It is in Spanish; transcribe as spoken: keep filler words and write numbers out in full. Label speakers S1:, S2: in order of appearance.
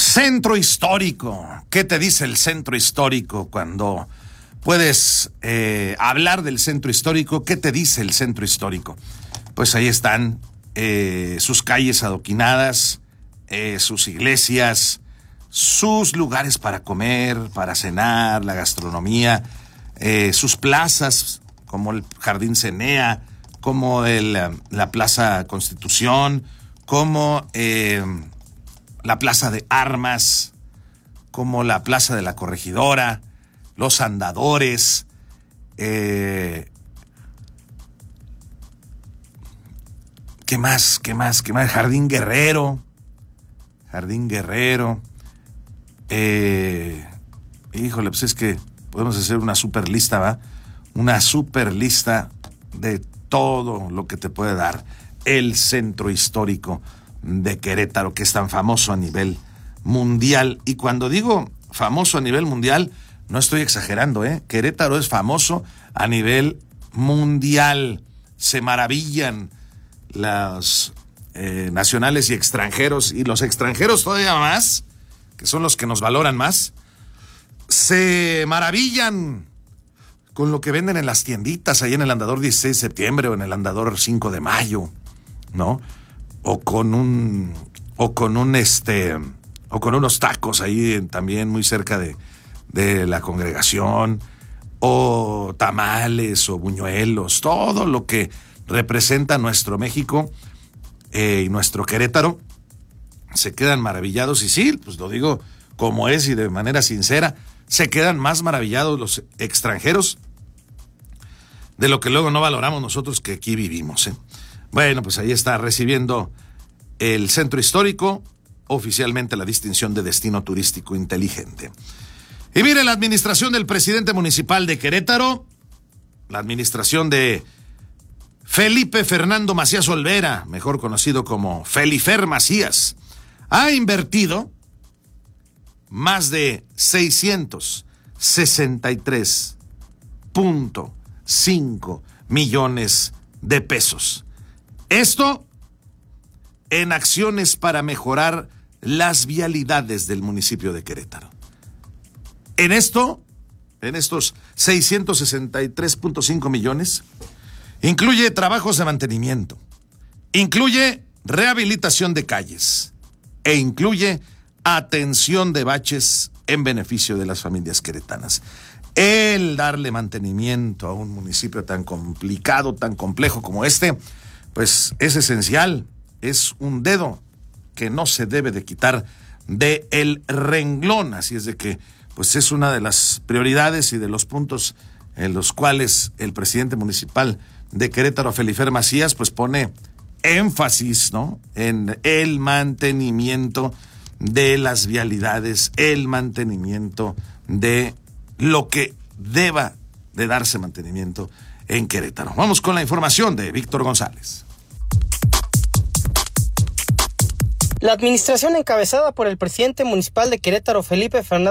S1: Centro histórico. ¿Qué te dice el centro histórico cuando puedes eh, hablar del centro histórico? ¿Qué te dice el centro histórico? Pues ahí están eh, sus calles adoquinadas, eh, sus iglesias, sus lugares para comer, para cenar, la gastronomía, eh, sus plazas como el Jardín Cenea, como el, la Plaza Constitución, como eh, la Plaza de Armas, como la Plaza de la Corregidora, los Andadores, eh, ¿qué más? ¿Qué más? ¿Qué más? Jardín Guerrero, Jardín Guerrero, eh, híjole, pues es que podemos hacer una super lista, ¿va? Una super lista de todo lo que te puede dar el centro histórico de Querétaro, que es tan famoso a nivel mundial. Y cuando digo famoso a nivel mundial, no estoy exagerando, ¿eh? Querétaro es famoso a nivel mundial. Se maravillan los eh, nacionales y extranjeros, y los extranjeros todavía más, que son los que nos valoran más, se maravillan con lo que venden en las tienditas, ahí en el Andador dieciséis de septiembre o en el Andador cinco de mayo, ¿no? O con un, o con un este, o con unos tacos ahí también muy cerca de, de la congregación, o tamales o buñuelos, todo lo que representa nuestro México eh, y nuestro Querétaro, se quedan maravillados. Y sí, pues lo digo como es y de manera sincera, se quedan más maravillados los extranjeros de lo que luego no valoramos nosotros que aquí vivimos, ¿eh? Bueno, pues ahí está recibiendo el centro histórico oficialmente la distinción de destino turístico inteligente. Y mire, la administración del presidente municipal de Querétaro, la administración de Felipe Fernando Macías Olvera, mejor conocido como Felifer Macías, ha invertido más de seiscientos sesenta y tres punto cinco millones de pesos. Esto en acciones para mejorar las vialidades del municipio de Querétaro. En esto, en estos seiscientos sesenta y tres punto cinco millones, incluye trabajos de mantenimiento, incluye rehabilitación de calles e incluye atención de baches en beneficio de las familias queretanas. El darle mantenimiento a un municipio tan complicado, tan complejo como este, pues es esencial, es un dedo que no se debe de quitar de el renglón. Así es de que, pues es una de las prioridades y de los puntos en los cuales el presidente municipal de Querétaro, Felifer Macías, pues pone énfasis, ¿no?, en el mantenimiento de las vialidades, el mantenimiento de lo que deba de darse mantenimiento en Querétaro. Vamos con la información de Víctor González.
S2: La administración encabezada por el presidente municipal de Querétaro, Felipe Fernández